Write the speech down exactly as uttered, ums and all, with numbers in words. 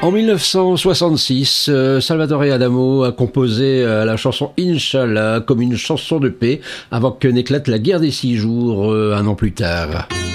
En mille neuf cent soixante-six, euh, Salvatore Adamo a composé euh, la chanson Inch'Allah comme une chanson de paix avant que n'éclate la guerre des six jours euh, un an plus tard.